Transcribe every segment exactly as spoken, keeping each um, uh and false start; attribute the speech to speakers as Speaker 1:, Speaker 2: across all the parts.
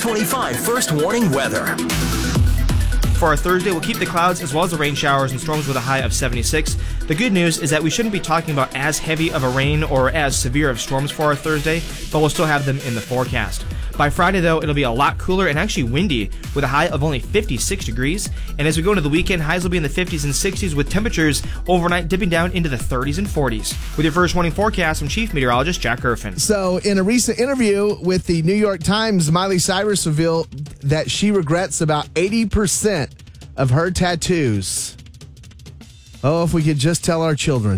Speaker 1: twenty-five first warning weather.
Speaker 2: For our Thursday, we'll keep the clouds as well as the rain showers and storms with a high of seventy-six. The good news is that we shouldn't be talking about as heavy of a rain or as severe of storms for our Thursday, but we'll still have them in the forecast. By Friday, though, it'll be a lot cooler and actually windy with a high of only fifty-six degrees. And as we go into the weekend, highs will be in the fifties and sixties with temperatures overnight dipping down into the thirties and forties. With your first warning forecast, I'm Chief Meteorologist Jack Griffin.
Speaker 3: So in a recent interview with the New York Times, Miley Cyrus revealed that she regrets about eighty percent of her tattoos. Oh, if we could just tell our children.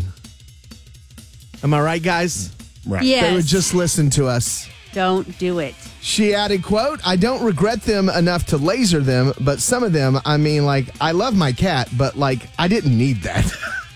Speaker 3: Am I right, guys?
Speaker 4: Right.
Speaker 5: Yes.
Speaker 3: They would just listen to us.
Speaker 5: Don't do it.
Speaker 3: She added, quote, I don't regret them enough to laser them, but some of them, I mean, like, I love my cat, but, like, I didn't need that.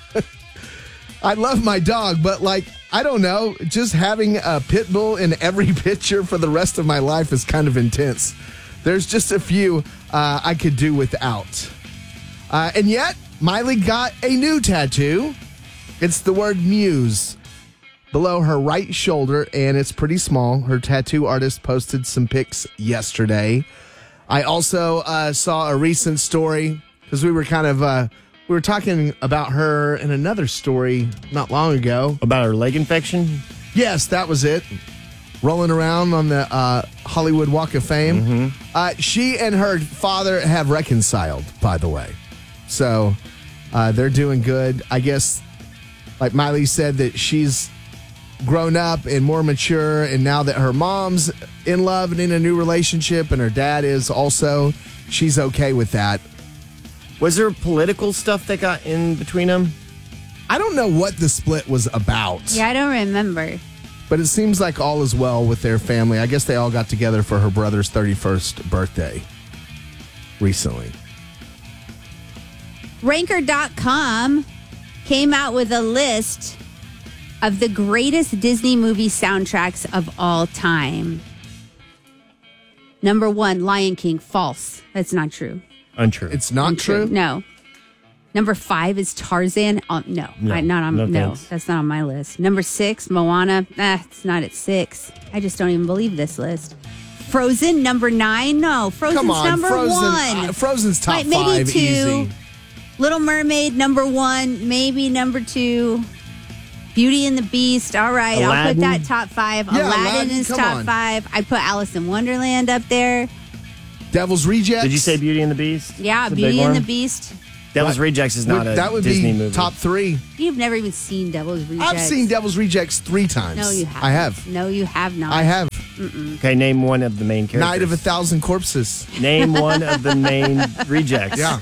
Speaker 3: I love my dog, but, like, I don't know, just having a pit bull in every picture for the rest of my life is kind of intense. There's just a few uh, I could do without. Uh, and yet, Miley got a new tattoo. It's the word Muse below her right shoulder, and it's pretty small. Her tattoo artist posted some pics yesterday. I also uh, saw a recent story because we were kind of uh, we were talking about her in another story not long ago.
Speaker 4: About her leg infection?
Speaker 3: Yes, that was it. Rolling around on the uh, Hollywood Walk of Fame.
Speaker 4: Mm-hmm.
Speaker 3: Uh, she and her father have reconciled, by the way. So uh, they're doing good. I guess, like Miley said, that she's grown up and more mature, and now that her mom's in love and in a new relationship and her dad is also, she's okay with that.
Speaker 4: Was there political stuff that got in between them?
Speaker 3: I don't know what the split was about.
Speaker 5: Yeah, I don't remember.
Speaker 3: But it seems like all is well with their family. I guess they all got together for her brother's thirty-first birthday recently.
Speaker 5: Ranker dot com came out with a list of the greatest Disney movie soundtracks of all time. Number one, Lion King. False. That's not true.
Speaker 4: Untrue.
Speaker 3: It's not
Speaker 5: Untrue.
Speaker 3: true?
Speaker 5: No. Number five is Tarzan. Um, no,
Speaker 4: No,
Speaker 5: I, not on.
Speaker 4: no
Speaker 5: No,
Speaker 4: thanks.
Speaker 5: that's not on my list. Number six, Moana. Ah, it's not at six. I just don't even believe this list. Frozen, number nine. No, Frozen's
Speaker 3: Come on,
Speaker 5: number
Speaker 3: Frozen,
Speaker 5: one.
Speaker 3: uh, Frozen's top
Speaker 5: Like, maybe
Speaker 3: five,
Speaker 5: two.
Speaker 3: easy.
Speaker 5: Little Mermaid, number one. Maybe number two. Beauty and the Beast. All right, I'll put
Speaker 4: Aladdin?
Speaker 5: that top five.
Speaker 3: Yeah,
Speaker 5: Aladdin,
Speaker 3: Aladdin,
Speaker 5: is
Speaker 3: come
Speaker 5: top
Speaker 3: on.
Speaker 5: five. I put Alice in Wonderland up there.
Speaker 3: Devil's Rejects.
Speaker 4: Did you say Beauty and the Beast?
Speaker 5: Yeah,
Speaker 4: It's a
Speaker 5: Beauty
Speaker 4: big
Speaker 5: and the
Speaker 4: one?
Speaker 5: Beast.
Speaker 4: Devil's Rejects is not
Speaker 3: Would-
Speaker 4: a
Speaker 3: that would
Speaker 4: Disney
Speaker 3: be
Speaker 4: movie.
Speaker 3: top three.
Speaker 5: You've never even seen Devil's Rejects.
Speaker 3: I've seen Devil's Rejects three times.
Speaker 5: No, you have.
Speaker 3: I have.
Speaker 5: No, you have not.
Speaker 3: I have.
Speaker 4: Okay, name one of the main characters.
Speaker 3: Night of a Thousand Corpses.
Speaker 4: Name one of the main rejects.
Speaker 3: Yeah.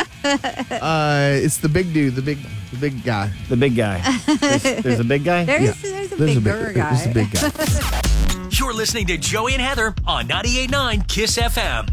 Speaker 3: uh, it's the big dude, the big, the big guy.
Speaker 4: The big guy. There's, there's a big guy?
Speaker 5: There's,
Speaker 3: Yeah.
Speaker 5: there's a
Speaker 3: There's
Speaker 5: bigger guy.
Speaker 3: There's a big guy.
Speaker 1: You're listening to Joey and Heather on ninety-eight point nine Kiss F M.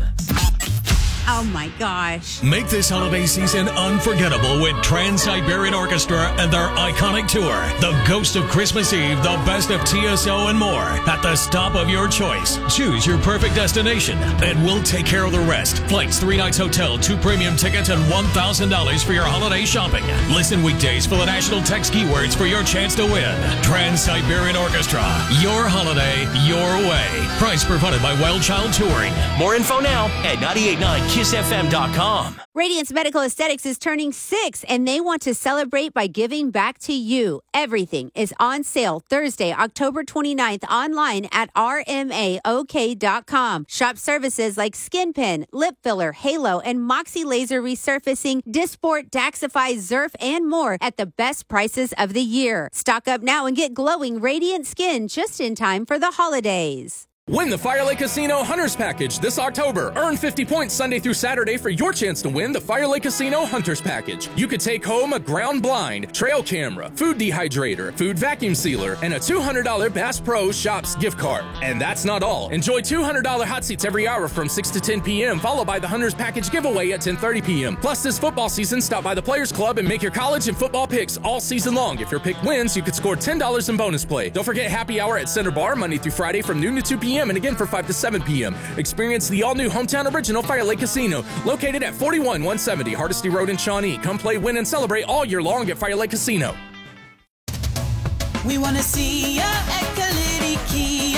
Speaker 5: Oh my gosh.
Speaker 6: Make this holiday season unforgettable with Trans-Siberian Orchestra and their iconic tour, The Ghost of Christmas Eve, The Best of T S O, and more, at the stop of your choice. Choose your perfect destination, and we'll take care of the rest. Flights, three nights hotel, two premium tickets, and one thousand dollars for your holiday shopping. Listen weekdays for the national text keywords for your chance to win. Trans-Siberian Orchestra, your holiday, your way. Price provided by Wild Child Touring.
Speaker 1: More info now at ninety-eight point nine kiss f m dot com.
Speaker 5: Radiance Medical Aesthetics is turning six, and they want to celebrate by giving back to you. Everything is on sale Thursday, October twenty-ninth, online at r m a o k dot com. Shop services like Skin Pen, Lip Filler, Halo, and Moxie Laser Resurfacing, Dysport, Daxify, Zerf, and more at the best prices of the year. Stock up now and get glowing, radiant skin just in time for the holidays.
Speaker 7: Win the Fire Lake Casino Hunters Package this October. Earn fifty points Sunday through Saturday for your chance to win the Fire Lake Casino Hunters Package. You could take home a ground blind, trail camera, food dehydrator, food vacuum sealer, and a two hundred dollars Bass Pro Shops gift card. And that's not all. Enjoy two hundred dollars hot seats every hour from six to ten p.m., followed by the Hunters Package giveaway at ten thirty p.m. Plus, this football season, stop by the Players Club and make your college and football picks all season long. If your pick wins, you could score ten dollars in bonus play. Don't forget happy hour at Center Bar Monday through Friday from noon to two p.m. and again for five to seven p.m. Experience the all-new hometown original Fire Lake Casino, located at forty-one one seventy Hardesty Road in Shawnee. Come play, win, and celebrate all year long at Fire Lake Casino.
Speaker 8: We want to see ya at Kalidi Kia.
Speaker 9: Hey, Corn,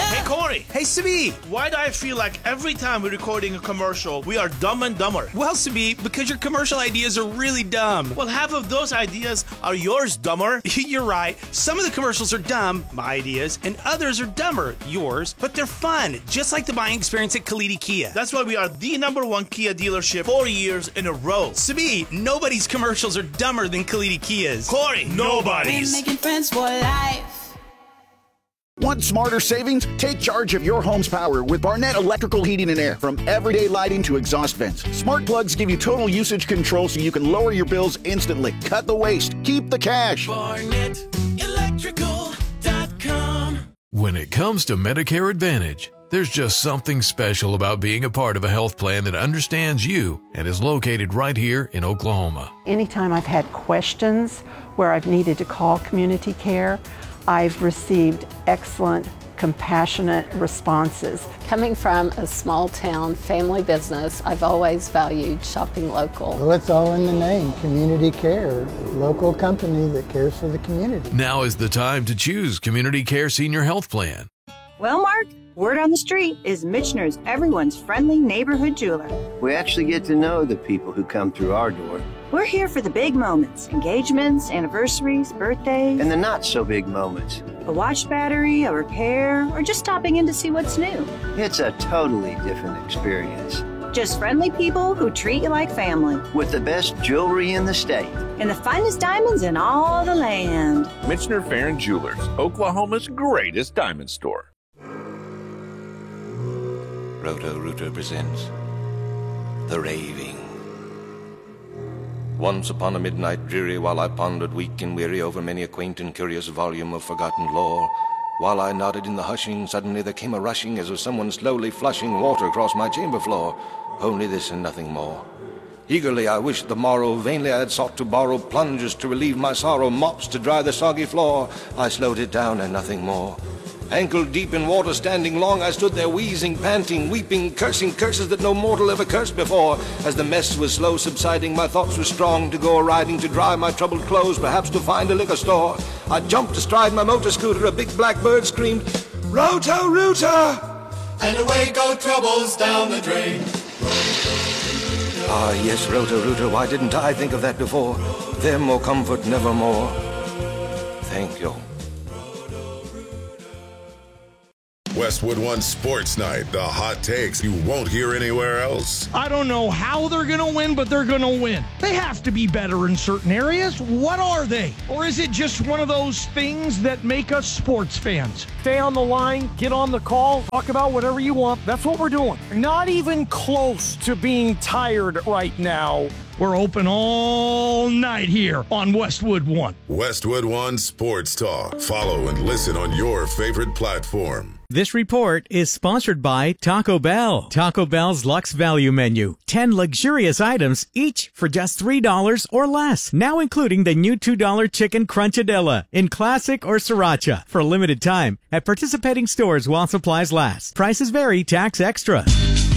Speaker 8: Corey.
Speaker 9: Hey, Sabi.
Speaker 8: Why do I feel like every time we're recording a commercial, we are dumb and dumber?
Speaker 9: Well, Sabi, because your commercial ideas are really dumb.
Speaker 8: Well, half of those ideas are yours, dumber.
Speaker 9: You're right. Some of the commercials are dumb, my ideas, and others are dumber, yours, but they're fun, just like the buying experience at Kalidi Kia.
Speaker 8: That's why we are the number one Kia dealership four years in a row.
Speaker 9: Sabi, nobody's commercials are dumber than Kalidi Kia's.
Speaker 8: Corey, nobody's.
Speaker 10: Making friends for life.
Speaker 11: Want smarter savings? Take charge of your home's power with Barnett Electrical Heating and Air. From everyday lighting to exhaust vents, smart plugs give you total usage control so you can lower your bills instantly. Cut the waste. Keep the cash.
Speaker 10: Barnett Electrical dot com.
Speaker 12: When it comes to Medicare Advantage, there's just something special about being a part of a health plan that understands you and is located right here in Oklahoma.
Speaker 13: Anytime I've had questions where I've needed to call community care, I've received excellent, compassionate responses.
Speaker 14: Coming from a small town family business, I've always valued shopping local.
Speaker 15: Well, it's all in the name, Community Care, local company that cares for the community.
Speaker 12: Now is the time to choose Community Care Senior Health Plan.
Speaker 16: Well, Mark, word on the street is Michener's everyone's friendly neighborhood jeweler.
Speaker 17: We actually get to know the people who come through our door.
Speaker 16: We're here for the big moments, engagements, anniversaries, birthdays.
Speaker 17: And the not so big moments.
Speaker 16: A watch battery, a repair, or just stopping in to see what's new.
Speaker 17: It's a totally different experience.
Speaker 16: Just friendly people who treat you like family.
Speaker 17: With the best jewelry in the state.
Speaker 16: And the finest diamonds in all the land.
Speaker 18: Michener Farron Jewelers, Oklahoma's greatest diamond store.
Speaker 19: Roto-Rooter presents The Raving. Once upon a midnight dreary, while I pondered weak and weary over many a quaint and curious volume of forgotten lore, while I nodded in the hushing, suddenly there came a rushing as of someone slowly flushing water across my chamber floor. Only this and nothing more. Eagerly I wished the morrow, vainly I had sought to borrow plungers to relieve my sorrow, mops to dry the soggy floor. I slowed it down and nothing more. Ankle deep in water, standing long, I stood there wheezing, panting, weeping, cursing curses that no mortal ever cursed before. As the mess was slow subsiding, my thoughts were strong to go a-riding, to dry my troubled clothes, perhaps to find a liquor store. I jumped astride my motor scooter, a big black bird screamed, Roto-Rooter!
Speaker 10: And away go troubles down the drain.
Speaker 19: Ah, yes, Roto-Rooter, why didn't I think of that before? Them or comfort nevermore. Thank you.
Speaker 20: Westwood One Sports Night, the hot takes you won't hear anywhere else.
Speaker 21: I don't know how they're going to win, but they're going to win. They have to be better in certain areas. What are they? Or is it just one of those things that make us sports fans? Stay on the line, get on the call, talk about whatever you want. That's what we're doing. Not even close to being tired right now. We're open all night here on Westwood One.
Speaker 20: Westwood One Sports Talk. Follow and listen on your favorite platform.
Speaker 22: This report is sponsored by Taco Bell. Taco Bell's Luxe Value Menu. ten luxurious items, each for just three dollars or less. Now including the new two dollar Chicken Crunchadilla in Classic or Sriracha for a limited time at participating stores while supplies last. Prices vary, tax extra.